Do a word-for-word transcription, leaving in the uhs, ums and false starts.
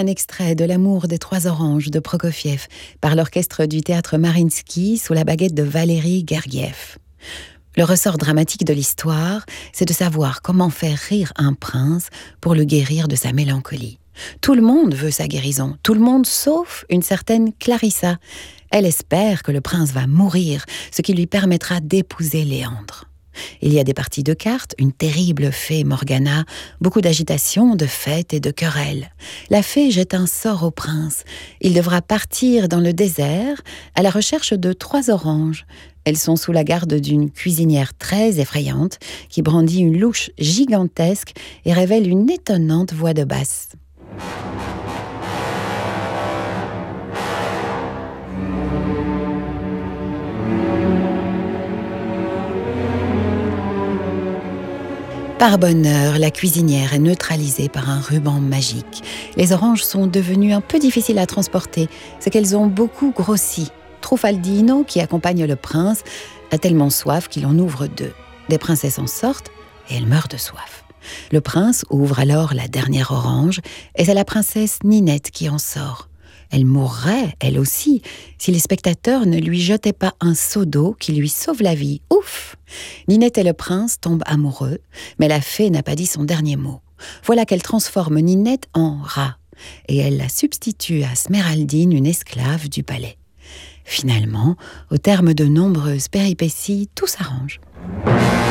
un extrait de L'amour des trois oranges de Prokofiev par l'orchestre du théâtre Mariinsky sous la baguette de Valéry Gergiev. Le ressort dramatique de l'histoire, c'est de savoir comment faire rire un prince pour le guérir de sa mélancolie. Tout le monde veut sa guérison, tout le monde sauf une certaine Clarissa. Elle espère que le prince va mourir, ce qui lui permettra d'épouser Léandre. Il y a des parties de cartes, une terrible fée Morgana, beaucoup d'agitation, de fêtes et de querelles. La fée jette un sort au prince. Il devra partir dans le désert à la recherche de trois oranges. Elles sont sous la garde d'une cuisinière très effrayante qui brandit une louche gigantesque et révèle une étonnante voix de basse. Par bonheur, la cuisinière est neutralisée par un ruban magique. Les oranges sont devenues un peu difficiles à transporter, c'est qu'elles ont beaucoup grossi. Truffaldino, qui accompagne le prince, a tellement soif qu'il en ouvre deux. Des princesses en sortent et elles meurent de soif. Le prince ouvre alors la dernière orange et c'est la princesse Ninette qui en sort. Elle mourrait, elle aussi, si les spectateurs ne lui jetaient pas un seau d'eau qui lui sauve la vie. Ouf! Ninette et le prince tombent amoureux, mais la fée n'a pas dit son dernier mot. Voilà qu'elle transforme Ninette en rat, et elle la substitue à Sméraldine, une esclave du palais. Finalement, au terme de nombreuses péripéties, tout s'arrange.